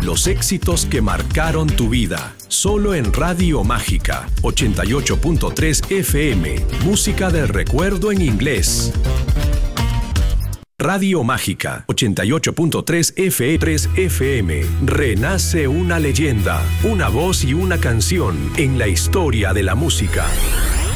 Los éxitos que marcaron tu vida. Solo en Radio Mágica 88.3 FM. Música del recuerdo en inglés. Radio Mágica 88.3 F3 FM. Renace una leyenda, una voz y una canción en la historia de la música.